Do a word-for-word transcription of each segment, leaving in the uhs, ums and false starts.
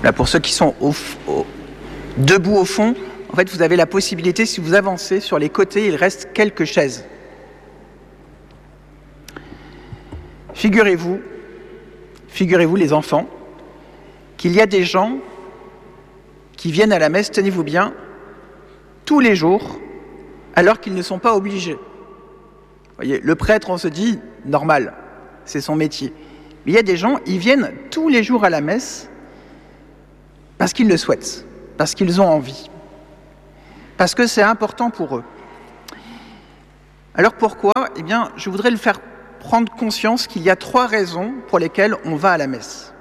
Là, pour ceux qui sont au, au, debout au fond, en fait, vous avez la possibilité, si vous avancez sur les côtés, il reste quelques chaises. Figurez-vous, figurez-vous les enfants, qu'il y a des gens qui viennent à la messe, tenez-vous bien, tous les jours, alors qu'ils ne sont pas obligés. Vous voyez, le prêtre, on se dit, normal, c'est son métier. Mais il y a des gens, ils viennent tous les jours à la messe parce qu'ils le souhaitent, parce qu'ils ont envie, parce que c'est important pour eux. Alors pourquoi ? Eh bien, je voudrais le faire prendre conscience qu'il y a trois raisons pour lesquelles on va à la messe.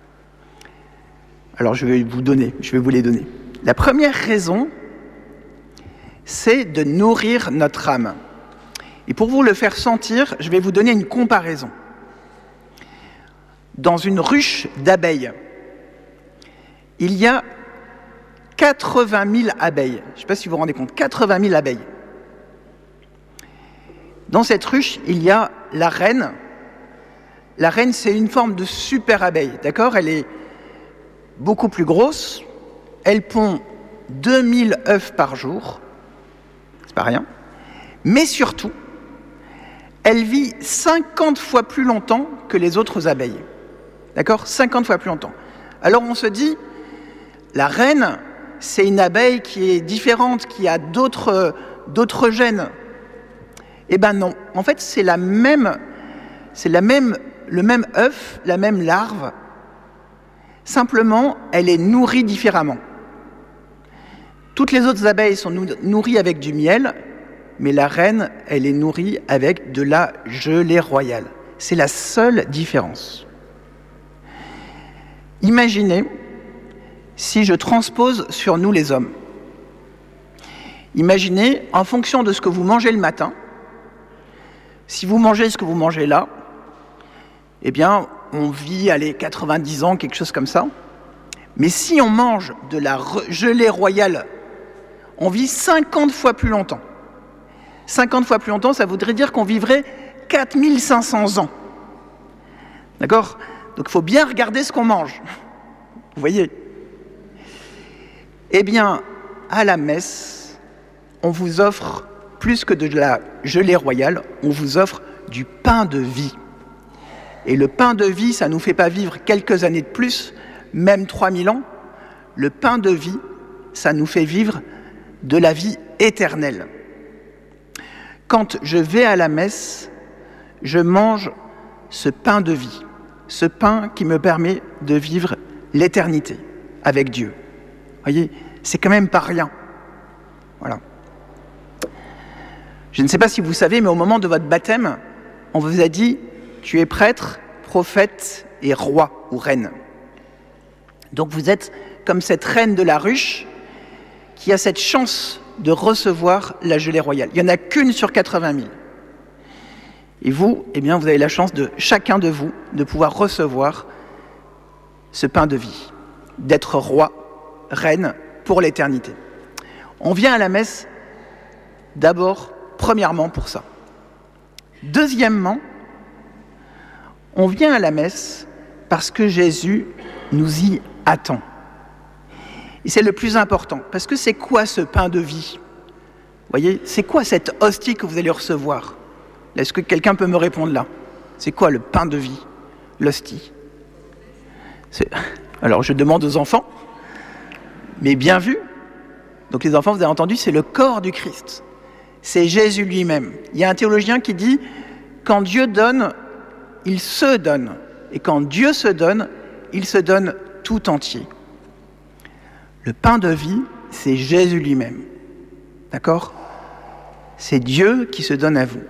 Alors je vais vous donner, je vais vous les donner. La première raison, c'est de nourrir notre âme. Et pour vous le faire sentir, je vais vous donner une comparaison. Dans une ruche d'abeilles, il y a quatre-vingt mille abeilles. Je ne sais pas si vous vous rendez compte, quatre-vingt mille abeilles. Dans cette ruche, il y a la reine. La reine, c'est une forme de super abeille, d'accord ? Elle est beaucoup plus grosse. Elle pond deux mille œufs par jour. C'est pas rien. Mais surtout, elle vit cinquante fois plus longtemps que les autres abeilles. D'accord ? cinquante fois plus longtemps. Alors on se dit, la reine, c'est une abeille qui est différente, qui a d'autres, d'autres gènes. Eh bien non, en fait c'est la même, c'est la même, le même œuf, la même larve, simplement elle est nourrie différemment. Toutes les autres abeilles sont nourries avec du miel, mais la reine, elle est nourrie avec de la gelée royale. C'est la seule différence. Imaginez si je transpose sur nous les hommes. Imaginez, en fonction de ce que vous mangez le matin, si vous mangez ce que vous mangez là, eh bien, on vit, allez, quatre-vingt-dix ans, quelque chose comme ça. Mais si on mange de la re- gelée royale, on vit cinquante fois plus longtemps. cinquante fois plus longtemps, ça voudrait dire qu'on vivrait quatre mille cinq cents ans. D'accord ? Donc il faut bien regarder ce qu'on mange. Vous voyez ? Eh bien, à la messe, on vous offre plus que de la gelée royale, on vous offre du pain de vie. Et le pain de vie, ça ne nous fait pas vivre quelques années de plus, même trois mille ans. Le pain de vie, ça nous fait vivre de la vie éternelle. Quand je vais à la messe, je mange ce pain de vie, ce pain qui me permet de vivre l'éternité avec Dieu. Vous voyez, c'est quand même pas rien. Voilà. Je ne sais pas si vous savez, mais au moment de votre baptême, on vous a dit « Tu es prêtre, prophète et roi ou reine ». Donc vous êtes comme cette reine de la ruche qui a cette chance de recevoir la gelée royale. Il n'y en a qu'une sur quatre-vingt mille. Et vous, eh bien, vous avez la chance de, chacun de vous, de pouvoir recevoir ce pain de vie, d'être roi, reine pour l'éternité. On vient à la messe d'abord, premièrement, pour ça. Deuxièmement, on vient à la messe parce que Jésus nous y attend. Et c'est le plus important, parce que c'est quoi ce pain de vie ? Vous voyez, c'est quoi cette hostie que vous allez recevoir ? Est-ce que quelqu'un peut me répondre là ? C'est quoi le pain de vie, l'hostie ? c'est... Alors je demande aux enfants, mais bien vu. Donc les enfants, vous avez entendu, c'est le corps du Christ. C'est Jésus lui-même. Il y a un théologien qui dit, quand Dieu donne, il se donne. Et quand Dieu se donne, il se donne tout entier. Le pain de vie, c'est Jésus lui-même. D'accord ? C'est Dieu qui se donne à vous.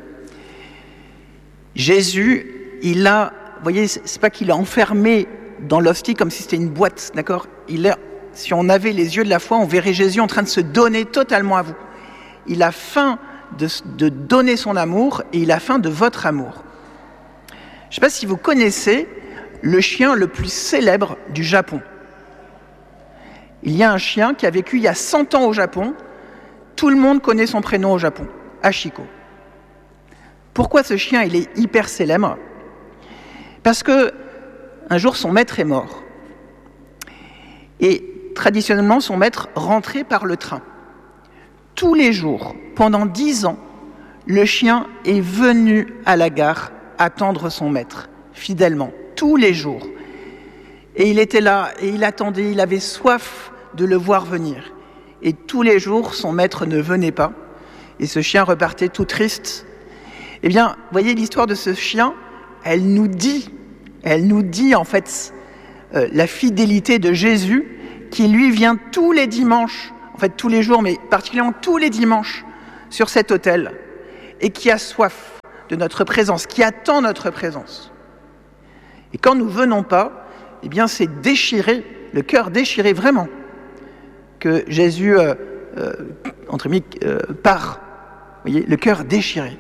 Jésus, il a, vous voyez, c'est pas qu'il a enfermé dans l'hostie comme si c'était une boîte, d'accord ? Il a, si on avait les yeux de la foi, on verrait Jésus en train de se donner totalement à vous. Il a faim de, de donner son amour et il a faim de votre amour. Je ne sais pas si vous connaissez le chien le plus célèbre du Japon. Il y a un chien qui a vécu il y a cent ans au Japon. Tout le monde connaît son prénom au Japon, Hachiko. Pourquoi ce chien il est hyper célèbre ? Parce que un jour son maître est mort. Et traditionnellement, son maître rentrait par le train. Tous les jours, pendant dix ans, le chien est venu à la gare attendre son maître, fidèlement, tous les jours. Et il était là, et il attendait, il avait soif de le voir venir. Et tous les jours, son maître ne venait pas, et ce chien repartait tout triste. Eh bien, vous voyez, l'histoire de ce chien, elle nous dit, elle nous dit en fait euh, la fidélité de Jésus, qui lui vient tous les dimanches, en fait tous les jours, mais particulièrement tous les dimanches, sur cet autel, et qui a soif de notre présence, qui attend notre présence. Et quand nous ne venons pas, eh bien c'est déchiré, le cœur déchiré vraiment, que Jésus, euh, euh, entre guillemets, euh, part. Vous voyez, le cœur déchiré.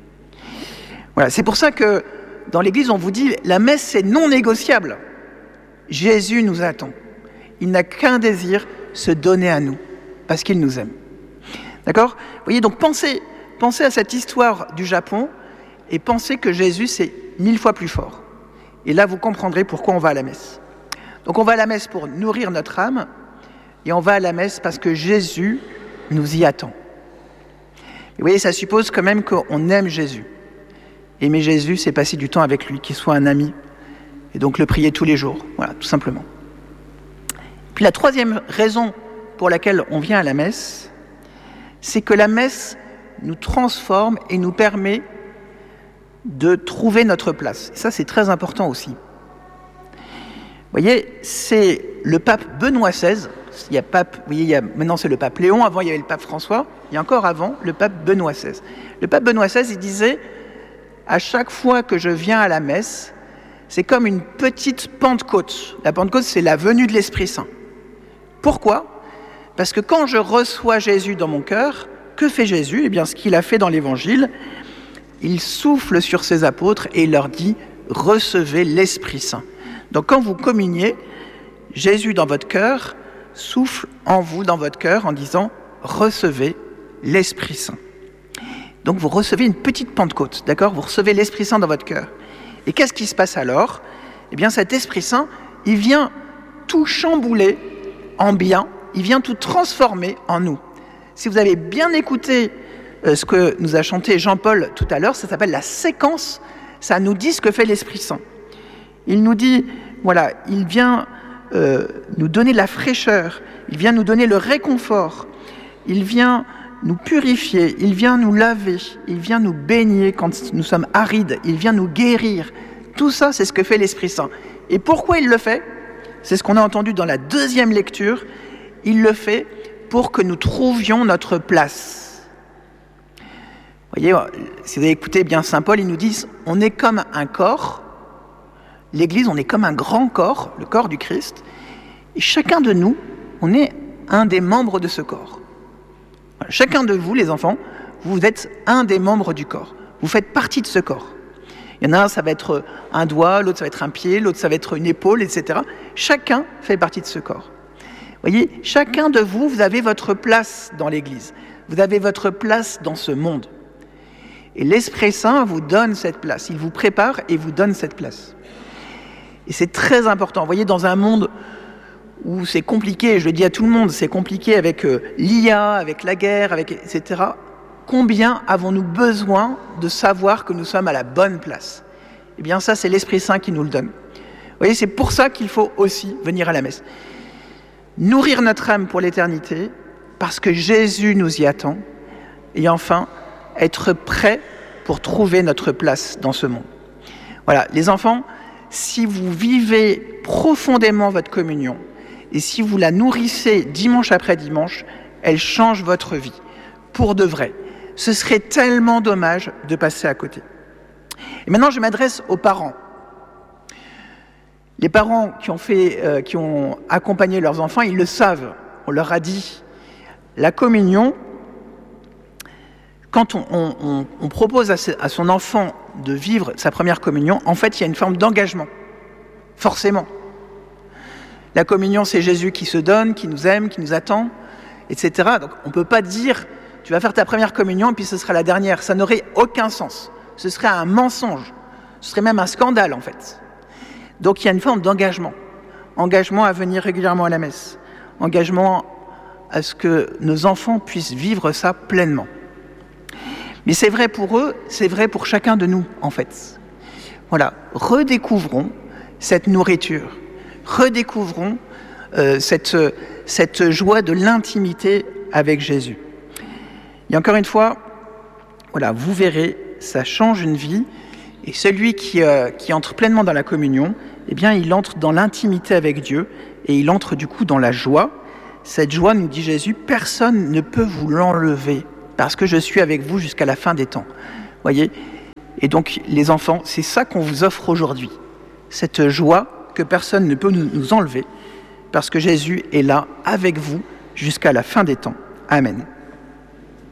Voilà, c'est pour ça que dans l'Église, on vous dit, la messe, c'est non négociable. Jésus nous attend. Il n'a qu'un désir, se donner à nous, parce qu'il nous aime. D'accord ? Vous voyez, donc pensez, pensez à cette histoire du Japon, et pensez que Jésus, c'est mille fois plus fort. Et là, vous comprendrez pourquoi on va à la messe. Donc on va à la messe pour nourrir notre âme, et on va à la messe parce que Jésus nous y attend. Et vous voyez, ça suppose quand même qu'on aime Jésus. Aimer Jésus, c'est passer du temps avec lui, qu'il soit un ami, et donc le prier tous les jours, voilà, tout simplement. Puis la troisième raison pour laquelle on vient à la messe, c'est que la messe nous transforme et nous permet de trouver notre place. Et ça, c'est très important aussi. Vous voyez, c'est le pape Benoît seize, il y a pape, vous voyez, il y a, maintenant c'est le pape Léon, avant il y avait le pape François, il y a encore avant le pape Benoît seize. Le pape Benoît seize, il disait, à chaque fois que je viens à la messe, c'est comme une petite Pentecôte. La Pentecôte, c'est la venue de l'Esprit Saint. Pourquoi ? Parce que quand je reçois Jésus dans mon cœur, que fait Jésus ? Eh bien, ce qu'il a fait dans l'Évangile, il souffle sur ses apôtres et il leur dit « Recevez l'Esprit Saint ». Donc quand vous communiez, Jésus dans votre cœur souffle en vous, dans votre cœur, en disant « Recevez l'Esprit Saint ». Donc vous recevez une petite Pentecôte, d'accord ? Vous recevez l'Esprit Saint dans votre cœur. Et qu'est-ce qui se passe alors ? Eh bien cet Esprit Saint, il vient tout chambouler en bien, il vient tout transformer en nous. Si vous avez bien écouté euh, ce que nous a chanté Jean-Paul tout à l'heure, ça s'appelle la séquence, ça nous dit ce que fait l'Esprit Saint. Il nous dit, voilà, il vient euh, nous donner la fraîcheur, il vient nous donner le réconfort, il vient nous purifier, il vient nous laver, il vient nous baigner quand nous sommes arides, il vient nous guérir. Tout ça, c'est ce que fait l'Esprit Saint. Et pourquoi il le fait ? C'est ce qu'on a entendu dans la deuxième lecture. Il le fait pour que nous trouvions notre place. Vous voyez, si vous avez écouté bien Saint Paul, il nous dit, on est comme un corps. L'Église, on est comme un grand corps, le corps du Christ. Et chacun de nous, on est un des membres de ce corps. Chacun de vous, les enfants, vous êtes un des membres du corps. Vous faites partie de ce corps. Il y en a un, ça va être un doigt, l'autre, ça va être un pied, l'autre, ça va être une épaule, et cetera. Chacun fait partie de ce corps. Vous voyez, chacun de vous, vous avez votre place dans l'Église. Vous avez votre place dans ce monde. Et l'Esprit Saint vous donne cette place. Il vous prépare et vous donne cette place. Et c'est très important. Vous voyez, dans un monde où c'est compliqué, je le dis à tout le monde, c'est compliqué avec euh, l'I A, avec la guerre, avec, et cetera. Combien avons-nous besoin de savoir que nous sommes à la bonne place ? Eh bien ça, c'est l'Esprit Saint qui nous le donne. Vous voyez, c'est pour ça qu'il faut aussi venir à la messe. Nourrir notre âme pour l'éternité, parce que Jésus nous y attend. Et enfin, être prêt pour trouver notre place dans ce monde. Voilà, les enfants, si vous vivez profondément votre communion, et si vous la nourrissez dimanche après dimanche, elle change votre vie, pour de vrai. Ce serait tellement dommage de passer à côté. Et maintenant, je m'adresse aux parents. Les parents qui ont, fait, euh, qui ont accompagné leurs enfants, ils le savent. On leur a dit, la communion, quand on, on, on propose à, ce, à son enfant de vivre sa première communion, en fait, il y a une forme d'engagement, forcément. La communion, c'est Jésus qui se donne, qui nous aime, qui nous attend, et cetera. Donc, on ne peut pas dire, tu vas faire ta première communion et puis ce sera la dernière. Ça n'aurait aucun sens. Ce serait un mensonge. Ce serait même un scandale, en fait. Donc, il y a une forme d'engagement. engagement à venir régulièrement à la messe, engagement à ce que nos enfants puissent vivre ça pleinement. Mais c'est vrai pour eux, c'est vrai pour chacun de nous, en fait. Voilà, redécouvrons cette nourriture, redécouvrons euh, cette, cette joie de l'intimité avec Jésus. Et encore une fois, voilà, vous verrez, ça change une vie, et celui qui, euh, qui entre pleinement dans la communion, eh bien, il entre dans l'intimité avec Dieu, et il entre du coup dans la joie. Cette joie, nous dit Jésus, personne ne peut vous l'enlever, parce que je suis avec vous jusqu'à la fin des temps. Voyez ? Et donc, les enfants, c'est ça qu'on vous offre aujourd'hui. Cette joie que personne ne peut nous enlever, parce que Jésus est là avec vous jusqu'à la fin des temps. Amen.